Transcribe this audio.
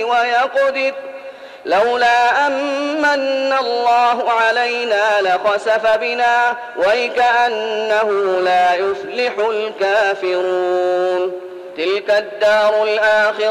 ويقدر لولا أمن الله علينا لخسف بنا وكأنه لا يفلح الكافرون. تلك الدار الآخرة